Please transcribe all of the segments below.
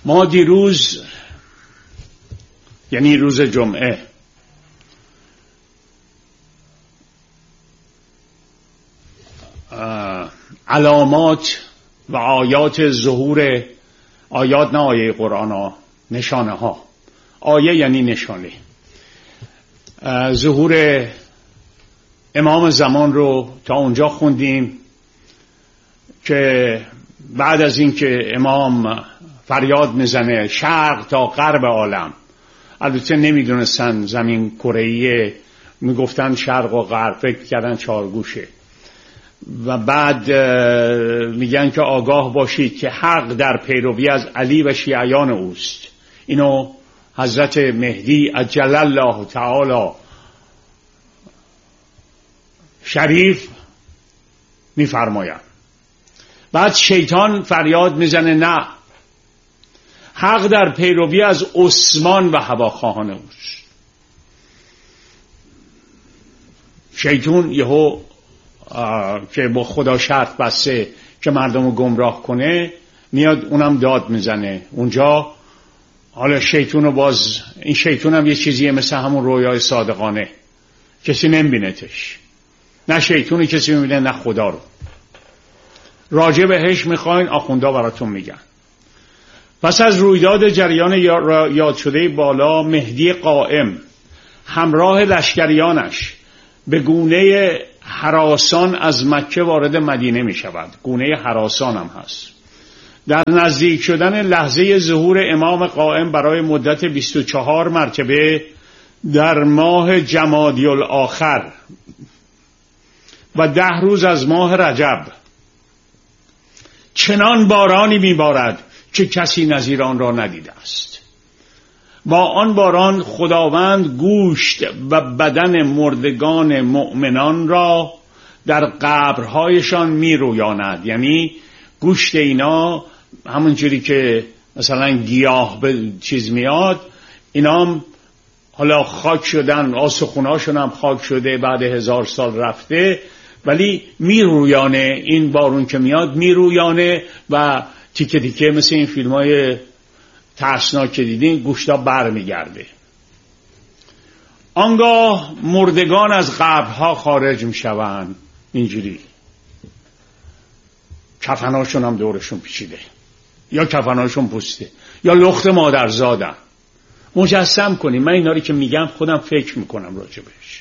ما دیروز، یعنی روز جمعه، علامات و آیات ظهور، آیات نه آیه قرآن ها، نشانه ها، آیه یعنی نشانه، ظهور امام زمان رو تا اونجا خوندیم که بعد از این که امام فریاد میزنه شرق تا غرب عالم، البته نمیدونستن زمین کره‌ایه، میگفتن شرق و غرب، فکر کردن چهارگوشه، و بعد میگن که آگاه باشید که حق در پیروی از علی و شیعیان اوست. اینو حضرت مهدی عجل الله تعالی شریف میفرماید. بعد شیطان فریاد میزنه نه، حق در پیروی از عثمان و هواخواهان اوست. شیطان یهو که با خدا شرط بسته که مردم رو گمراه کنه میاد اونم داد میزنه اونجا. حالا شیطان رو باز، این شیطان هم یه چیزیه مثل همون رویای صادقانه، کسی نمیبینتش، نه شیطانی کسی میبینه نه خدا رو. راجع بهش میخواین آخوندا براتون میگن. پس از رویداد جریان یاد شده بالا، مهدی قائم همراه لشکریانش به گونه هراسان از مکه وارد مدینه می شود. گونه هراسان هم هست. در نزدیک شدن لحظه ظهور امام قائم برای مدت 24 مرتبه در ماه جمادی الاخر و 10 روز از ماه رجب چنان بارانی می بارد که کسی نظیر آن را ندیده است. با آن باران خداوند گوشت و بدن مردگان مؤمنان را در قبرهایشان می رویاند. یعنی گوشت اینا همونجوری که مثلا گیاه به چیز میاد، اینا هم حالا خاک شدن، آسخوناشون هم خاک شده، بعد 1000 سال رفته، ولی می رویانه. این بارون که میاد می رویانه و تیکه تیکه مثل این فیلم های ترسناک که دیدین گوشتا بر میگرده. آنگاه مردگان از قبرها خارج میشوند، اینجوری کفناشون هم دورشون پیچیده، یا کفناشون پوسته، یا لخت مادرزادن. مجسم کنیم. من اینا رو که میگم خودم فکر میکنم راجبش.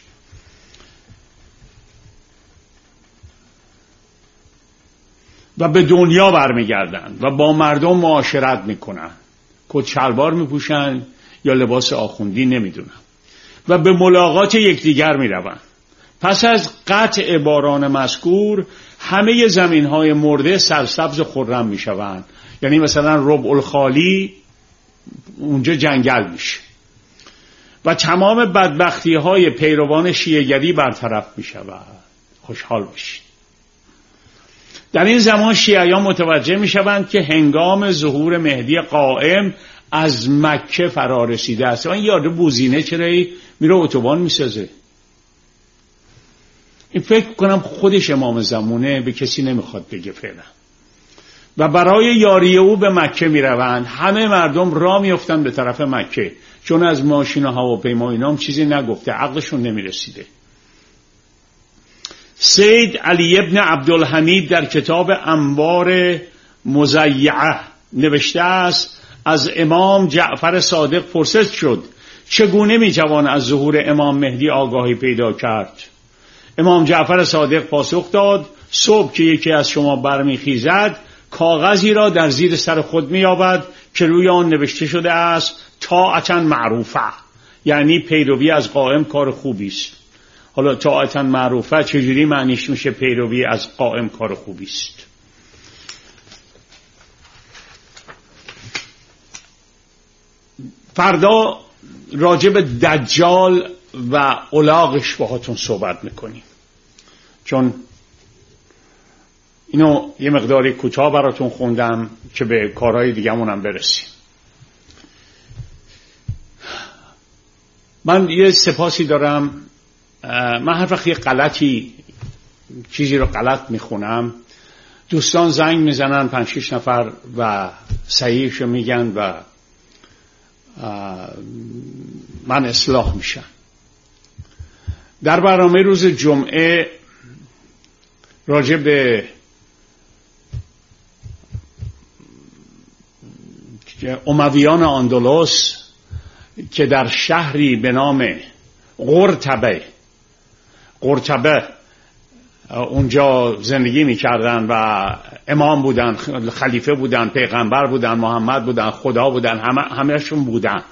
و به دنیا برمیگردن و با مردم معاشرت میکنن، کت شلوار میپوشن یا لباس آخوندی نمیدونم، و به ملاقات یکدیگر میروند. پس از قطع باران مذکور همه زمینهای مرده سرسبز و خرم میشوند. یعنی مثلا ربع الخالی اونجا جنگل میشه و تمام بدبختی های پیروان شیعه‌گری برطرف میشود. خوشحال باشید. در این زمان شیعیان متوجه میشوند که هنگام ظهور مهدی قائم از مکه فرا رسیده است. من یاد بوزینه چرا میره اتوبان میسازه؟ این فکر کنم خودش امام زمونه، به کسی نمیخواد بگه فعلا. و برای یاری او به مکه میروند. همه مردم راه میافتند به طرف مکه، چون از ماشین و هواپیما اینام چیزی نگفته، عقلشون نمیرسیده. سید علی ابن عبدالحمید در کتاب انوار مزیعه نوشته است: از امام جعفر صادق پرسش شد چگونه میتوان از ظهور امام مهدی آگاهی پیدا کرد؟ امام جعفر صادق پاسخ داد: صبح که یکی از شما برمیخیزد کاغذی را در زیر سر خود مییابد که روی آن نوشته شده است طاعتا معروفه، یعنی پیروی از قائم کار خوبی است. حالا طاعتا معروفه چجوری معنیش میشه پیروی از قائم کار خوبی است؟ فردا راجع به دجال و الاغش باهاتون صحبت میکنیم، چون اینو یه مقداری کوتاه براتون خوندم که به کارهای دیگه‌مونم برسیم. من یه سپاسی دارم. من هر وقت یه چیزی رو غلط میخونم، دوستان زنگ میزنن 5-6 نفر و صحیحشو میگن و من اصلاح میشم. در برنامه روز جمعه راجع به امویان اندلس که در شهری به نام قرطبه اونجا زندگی میکردن و امام بودن، خلیفه بودن، پیغمبر بودن، محمد بودن، خدا بودن، همه‌شون بودن.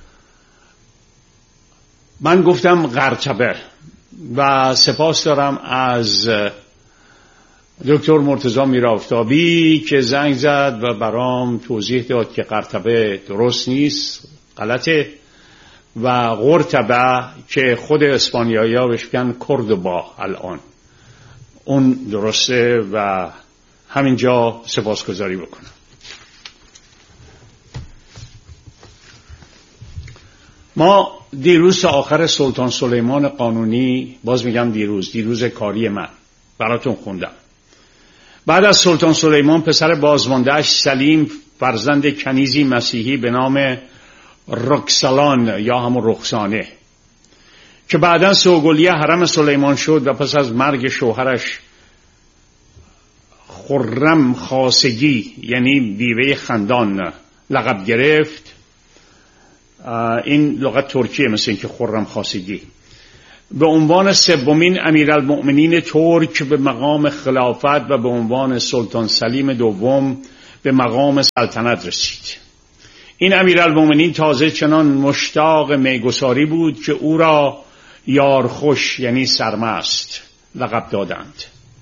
من گفتم قرطبه و سپاس دارم از دکتر مرتضی میرآفتابی که زنگ زد و برام توضیح داد که قرطبه درست نیست، غلطه، و قرطبه که خود اسپانیایی‌ها بهش میگن کردوبا الان اون درسته و همینجا سپاسگزاری بکنم. ما دیروز آخر سلطان سلیمان قانونی، باز میگم دیروز کاری من براتون خوندم. بعد از سلطان سلیمان پسر بازماندهش سلیم فرزند کنیزی مسیحی به نام رکسلان یا همون رخسانه که بعداً سوگلیه حرم سلیمان شد و پس از مرگ شوهرش خرم خاصگی یعنی بیوه خندان لقب گرفت. این لغت ترکیه، مثل این که خرم خاصگی به عنوان سومین امیرالمؤمنین ترک به مقام خلافت و به عنوان سلطان سلیم دوم به مقام سلطنت رسید. این امیرالمؤمنین تازه چنان مشتاق میگساری بود که او را یارخوش یعنی سرمست لقب دادند.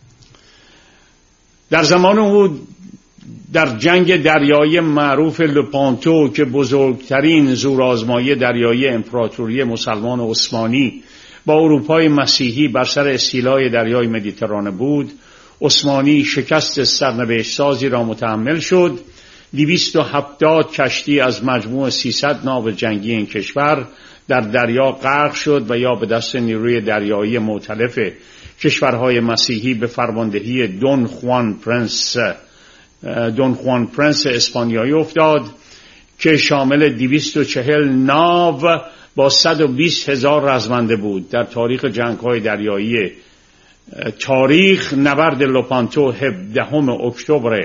در زمان او در جنگ دریایی معروف لپانتو که بزرگترین زورآزمایی دریایی امپراتوری مسلمان عثمانی با اروپای مسیحی بر سر استیلای دریای مدیترانه بود، عثمانی شکست سرنوشت سازی را متحمل شد. 270 کشتی از مجموع 300 ناو جنگی این کشور در دریا غرق شد و یا به دست نیروی دریایی مؤتلف کشورهای مسیحی به فرماندهی دون خوان پرنس اسپانیایی افتاد که شامل 240 ناو با 120,000 رزمنده بود. در تاریخ جنگ‌های دریایی تاریخ نبرد لوپانتو 17 اکتبر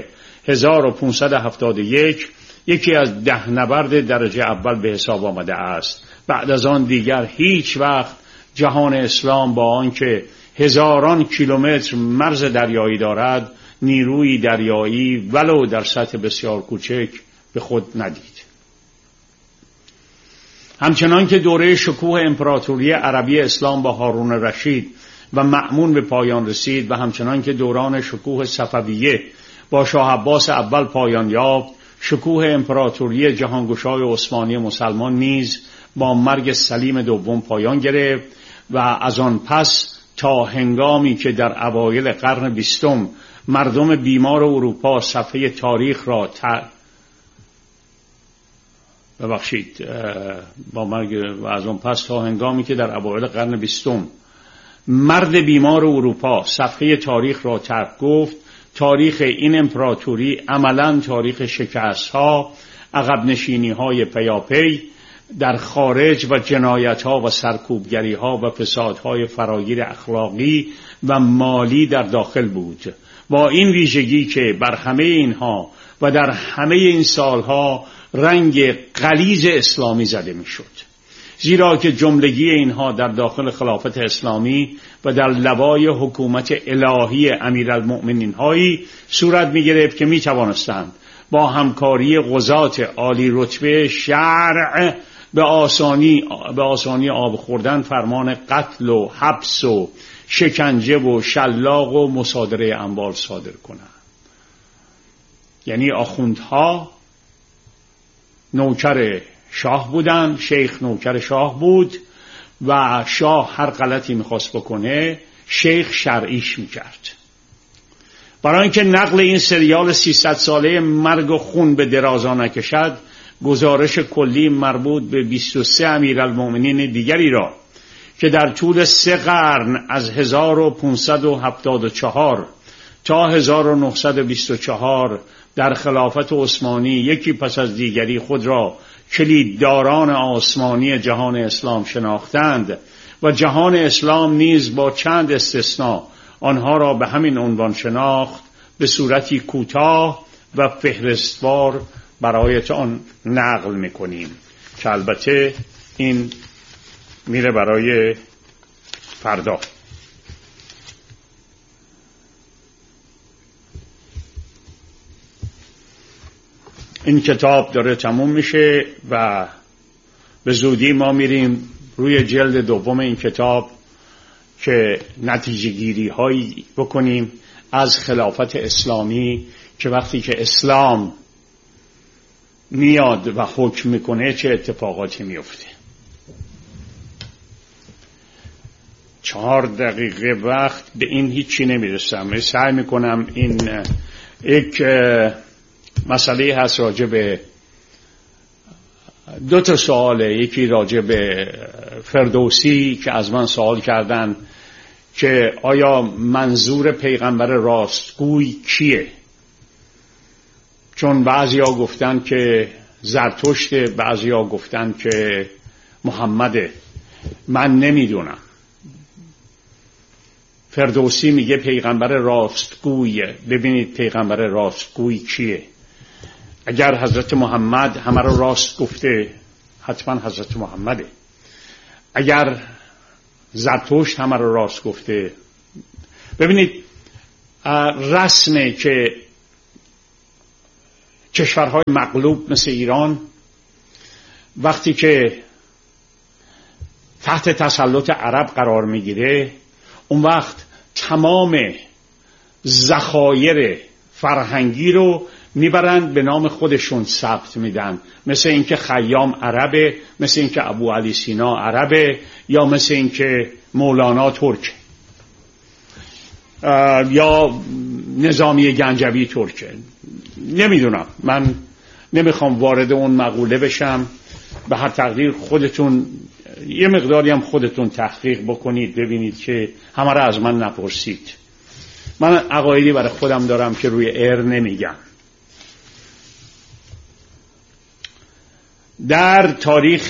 1571 یکی از 10 نبرد درجه اول به حساب آمده است. بعد از آن دیگر هیچ وقت جهان اسلام با آنکه هزاران کیلومتر مرز دریایی دارد نیروی دریایی ولو در سطح بسیار کوچک به خود ندید. همچنان که دوره شکوه امپراتوری عربی اسلام با هارون رشید و مأمون به پایان رسید و همچنان که دوران شکوه صفویه با شاه عباس اول پایان یافت، شکوه امپراتوری جهانگشای عثمانی مسلمان نیز با مرگ سلیم دوم پایان گرفت و از آن پس تا هنگامی که در اوایل قرن 20 مردم بیمار اروپا صفحه تاریخ را از آن پس تا هنگامی که در اوایل قرن 20 مرد بیمار اروپا صفحه تاریخ را ترک گفت، تاریخ این امپراتوری عملاً تاریخ شکست‌ها، عقب نشینی‌های پیاپی در خارج و جنایت‌ها و سرکوبگری‌ها و فسادهای فراگیر اخلاقی و مالی در داخل بود. با این ویژگی که بر همه اینها و در همه این سالها رنگ غلیظ اسلامی زده می‌شد، زیرا که جملگی اینها در داخل خلافت اسلامی و در لوای حکومت الهی امیرالمؤمنین هایی صورت می‌گرفت که می‌توانستند با همکاری قضات عالی رتبه شرع به آسانی آب خوردن فرمان قتل و حبس و شکنجه و شلاق و مصادره اموال صادر کنند. یعنی آخوندها نوکر شاه بودن، شیخ نوکر شاه بود و شاه هر غلطی میخواست بکنه شیخ شرعیش میکرد. برای اینکه نقل این سریال 300 ساله مرگ و خون به درازا نکشد، گزارش کلی مربوط به 23 امیرالمؤمنین دیگری را که در طول 3 قرن از 1574 تا 1924 در خلافت عثمانی یکی پس از دیگری خود را کلیدداران آسمانی جهان اسلام شناختند و جهان اسلام نیز با چند استثناء آنها را به همین عنوان شناخت، به صورتی کوتاه و فهرستوار برایتان نقل میکنیم که البته این میره برای فردا. این کتاب داره تموم میشه و به زودی ما میریم روی جلد دوم این کتاب که نتیجه گیری هایی بکنیم از خلافت اسلامی، که وقتی که اسلام میاد و حکم میکنه چه اتفاقاتی میفته. 4 دقیقه وقت به این هیچی نمیرسم. سعی میکنم این یک مسئله هست راجع به 2 سواله. یکی راجع به فردوسی که از من سوال کردن که آیا منظور پیغمبر راستگوی کیه، چون بعضیا گفتن که زرتشت، بعضیا گفتن که محمده. من نمیدونم. فردوسی میگه پیغمبر راستگوی. ببینید پیغمبر راستگوی کیه؟ اگر حضرت محمد همه رو راست گفته حتما حضرت محمده. اگر زرتشت همه رو راست گفته. ببینید رسمه که کشورهای مغلوب مثل ایران وقتی که تحت تسلط عرب قرار میگیره، اون وقت تمام ذخایر فرهنگی رو میبرند به نام خودشون ثبت میدن، مثل اینکه خیام عربه، مثل اینکه ابو علی سینا عربه، یا مثل اینکه مولانا ترک، یا نظامی گنجوی ترکه. نمیدونم، من نمیخوام وارد اون مقوله بشم. به هر تقدیر خودتون یه مقداری هم خودتون تحقیق بکنید، ببینید که همه را از من نپرسید. من عقایدی برای خودم دارم که روی ایر نمیگم. در تاریخ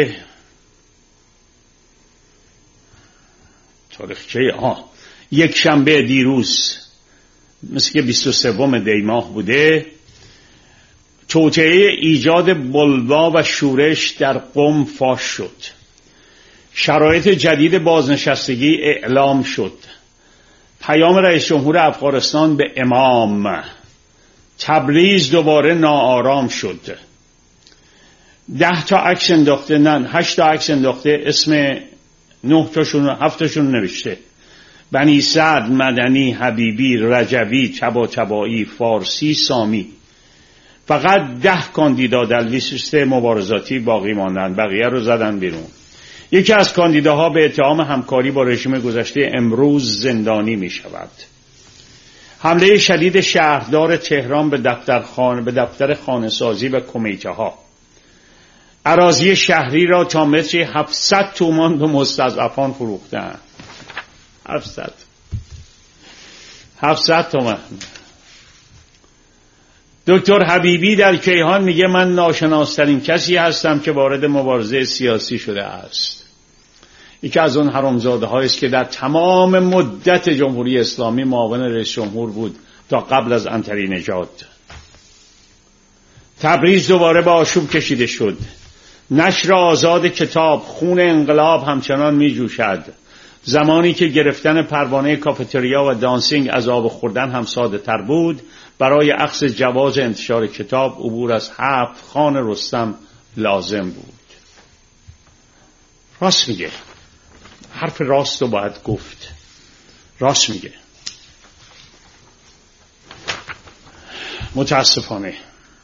چه؟ یک شنبه دیروز، مثل که 23 دی ماه بوده، توطئه ایجاد بلوا و شورش در قم فاش شد. شرایط جدید بازنشستگی اعلام شد. پیام رئیس جمهور افغانستان به امام. تبریز دوباره ناآرام شد. 10 تا عکس انداخته، نه 8 تا عکس انداخته، اسم 9 تاشون 7 تاشون نوشته: بنی سعد، مدنی، حبیبی، رجوی، طباطبایی، فارسی، سامی. فقط 10 کاندیدا در لیست مبارزاتی باقی ماندن، بقیه رو زدن بیرون. یکی از کاندیداها به اتهام همکاری با رژیم گذشته امروز زندانی می شود. حمله شدید شهردار تهران به دفتر خانه‌سازی و کمیته ها. اراضی شهری را تا متری 700 تومان به مستضعفان فروختند. 700 تومان. دکتر حبیبی در کیهان میگه من ناشناسترین کسی هستم که وارد مبارزه سیاسی شده است. یکی از اون حرامزاده هایی است که در تمام مدت جمهوری اسلامی معاون رئیس جمهور بود تا قبل از عنتری نژاد. تبریز دوباره به آشوب کشیده شد. نشر آزاد کتاب، خون انقلاب همچنان می جوشد. زمانی که گرفتن پروانه کافتریا و دانسینگ از آب خوردن هم ساده تر بود، برای اخذ جواز انتشار کتاب عبور از 7 خان رستم لازم بود. راست میگه. حرف راست رو باید گفت. راست میگه. متاسفانه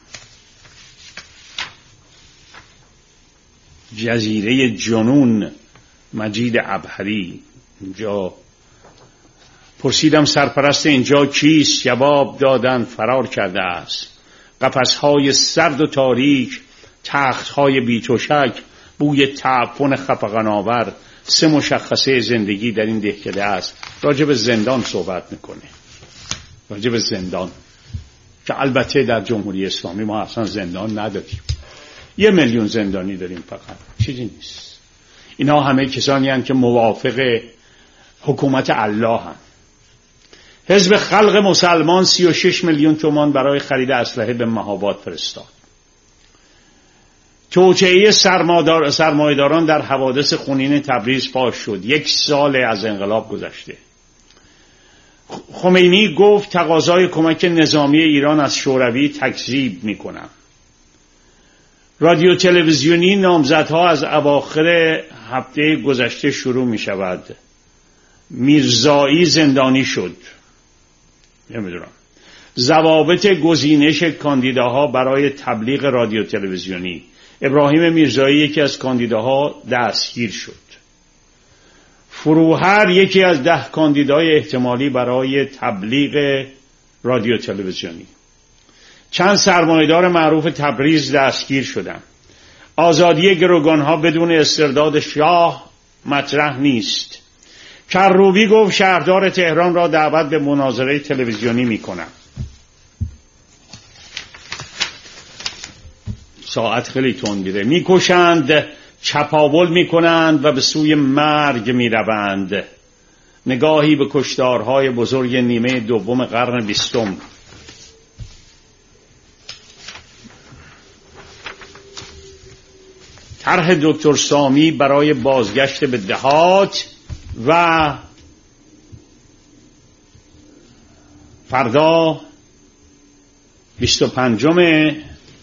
جزیره جنون مجید عبهری، اینجا پرسیدم سرپرست اینجا کیست؟ جواب دادن فرار کرده است. قفس‌های سرد و تاریک، تخت‌های بی‌تشک، بوی تعفن خفقان‌آور، 3 مشخصه زندگی در این دهکده است. راجع به زندان صحبت میکنه. راجع به زندان که البته در جمهوری اسلامی ما اصلا زندان نداریم، 1 میلیون زندانی داریم، فقط چیزی نیست. اینا همه کسانی هستند که موافق حکومت الله هستند. حزب خلق مسلمان 36 میلیون تومان برای خرید اسلحه به مهاباد فرستاد. توطئه سرمایه‌داران در حوادث خونین تبریز فاش شد. 1 سال از انقلاب گذشته. خمینی گفت تقاضای کمک نظامی ایران از شوروی تکذیب می‌کنم. رادیو تلویزیونی نامزدها از اواخر هفته گذشته شروع می‌شود. میرزایی زندانی شد. نمیدونم. ضوابط گزینش کاندیداها برای تبلیغ رادیو تلویزیونی. ابراهیم میرزایی یکی از کاندیداها دستگیر شد. فروهر یکی از 10 کاندیدای احتمالی برای تبلیغ رادیو تلویزیونی. چند سرمایه‌دار معروف تبریز دستگیر شدند. آزادی گروگانها بدون استرداد شاه مطرح نیست. کروبی گفت شهردار تهران را دعوت به مناظره تلویزیونی می‌کنم. ساعت خیلی تند میره. میکشند، چپاول میکنند و به سوی مرگ میروند. نگاهی به کشتارهای بزرگ نیمه دوم قرن 20. طرح دکتر سامی برای بازگشت به دهات و فردا 25